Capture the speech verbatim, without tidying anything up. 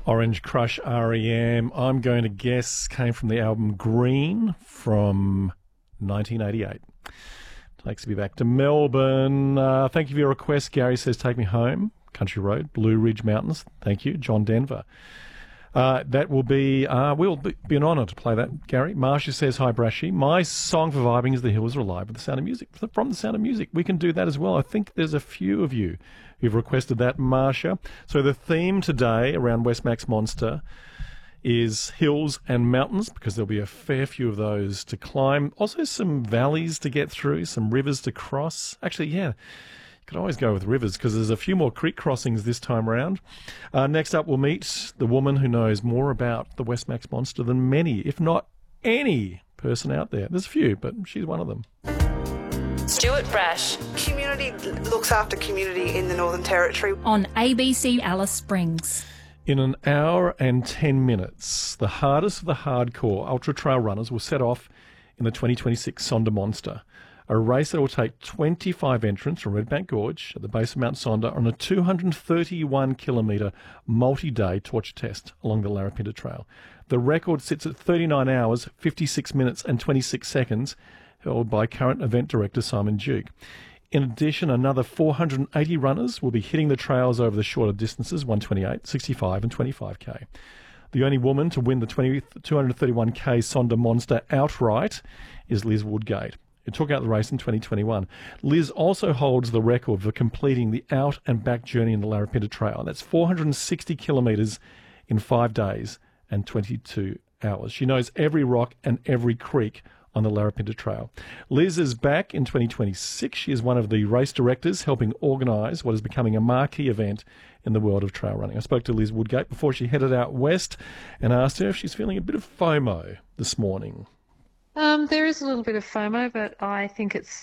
Orange Crush R E M, I'm going to guess, came from the album Green from nineteen eighty-eight. Takes me back to Melbourne. Uh, thank you for your request. Gary says, take me home. Country Road, Blue Ridge Mountains. Thank you. John Denver. Uh, that will be, uh, will be, be an honour to play that, Gary. Marsha says, hi, Brashy. My song for vibing is The Hills Are Alive with The Sound of Music. From The Sound of Music. We can do that as well. I think there's a few of you who've requested that, Marsha. So the theme today around Westmax Monster is hills and mountains, because there'll be a fair few of those to climb. Also some valleys to get through, some rivers to cross. Actually, yeah, you could always go with rivers because there's a few more creek crossings this time around. Uh, next up, we'll meet the woman who knows more about the Westmax Monster than many, if not any person out there. There's a few, but she's one of them. Stuart Brash. Community looks after community in the Northern Territory. On A B C Alice Springs. In an hour and ten minutes, the hardest of the hardcore ultra trail runners will set off in the twenty twenty-six Sonder Monster, a race that will take twenty-five entrants from Redbank Gorge at the base of Mount Sonder on a two hundred thirty-one kilometre multi-day torture test along the Larapinta Trail. The record sits at thirty-nine hours, fifty-six minutes and twenty-six seconds, held by current event director Simon Duke. In addition, another four hundred eighty runners will be hitting the trails over the shorter distances, one twenty-eight, sixty-five and twenty-five K. The only woman to win the two hundred thirty-one K Sonder Monster outright is Liz Woodgate, who took out the race in twenty twenty-one. Liz also holds the record for completing the out and back journey in the Larapinta Trail. That's four hundred sixty kilometres in five days and twenty-two hours. She knows every rock and every creek on the Larapinta Trail. Liz is back in twenty twenty-six. She is one of the race directors helping organise what is becoming a marquee event in the world of trail running. I spoke to Liz Woodgate before she headed out west and asked her if she's feeling a bit of FOMO this morning. Um, there is a little bit of FOMO, but I think it's